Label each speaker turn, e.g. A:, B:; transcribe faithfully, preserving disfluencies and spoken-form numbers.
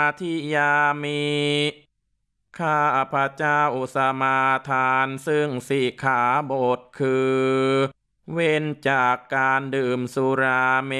A: ทิยามิข้าพระเจ้าสมาทานซึ่งสิกขาบทคือเว้นจากการดื่มสุราเม